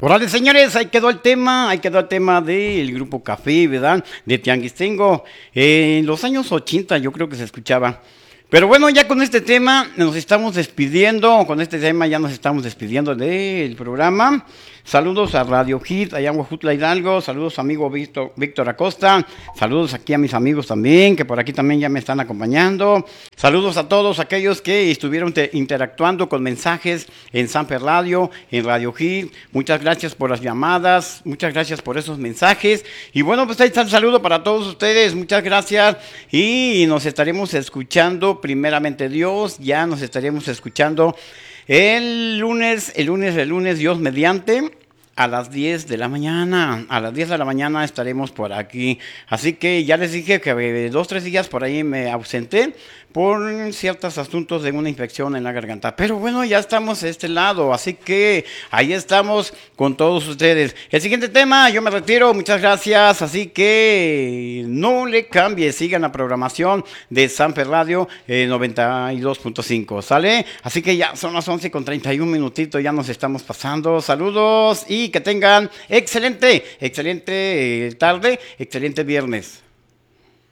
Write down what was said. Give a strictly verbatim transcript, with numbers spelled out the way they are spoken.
Órale, señores, ahí quedó el tema, ahí quedó el tema del grupo Café, ¿verdad? De Tianguistengo. Eh, en los años ochenta yo creo que se escuchaba. Pero bueno, ya con este tema nos estamos despidiendo, con este tema ya nos estamos despidiendo del programa. Saludos a Radio Hit, allá en Huejutla Hidalgo, saludos a amigo Víctor, Víctor Acosta, saludos aquí a mis amigos también, que por aquí también ya me están acompañando. Saludos a todos aquellos que estuvieron te, interactuando con mensajes en Samper Radio, en Radio Hit. Muchas gracias por las llamadas, muchas gracias por esos mensajes. Y bueno, pues ahí está el saludo para todos ustedes, muchas gracias. Y nos estaremos escuchando, primeramente Dios, ya nos estaremos escuchando el lunes, el lunes, el lunes, Dios mediante, a las diez de la mañana. A las diez de la mañana estaremos por aquí. Así que ya les dije que dos, tres días por ahí me ausenté por ciertos asuntos de una infección en la garganta. Pero bueno, ya estamos de este lado, así que ahí estamos con todos ustedes. El siguiente tema, yo me retiro, muchas gracias, así que no le cambie, sigan la programación de Samper Radio eh, noventa y dos punto cinco, ¿sale? Así que ya son las once con treinta y un minutitos, ya nos estamos pasando. Saludos y que tengan excelente, excelente tarde, excelente viernes.